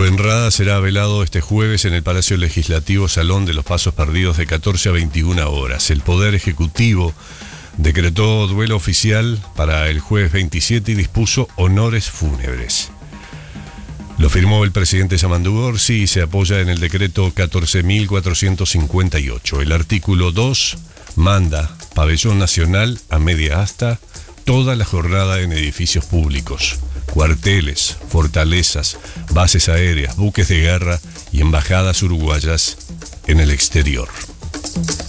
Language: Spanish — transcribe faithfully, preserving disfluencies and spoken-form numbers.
Rubén Rada será velado este jueves en el Palacio Legislativo Salón de los Pasos Perdidos de catorce a veintiuna horas. El Poder Ejecutivo decretó duelo oficial para el jueves veintisiete y dispuso honores fúnebres. Lo firmó el presidente Yamandu Orsi y se apoya en el decreto catorce mil cuatrocientos cincuenta y ocho. El artículo dos manda pabellón nacional a media asta toda la jornada en edificios públicos, cuarteles, fortalezas, bases aéreas, buques de guerra y embajadas uruguayas en el exterior.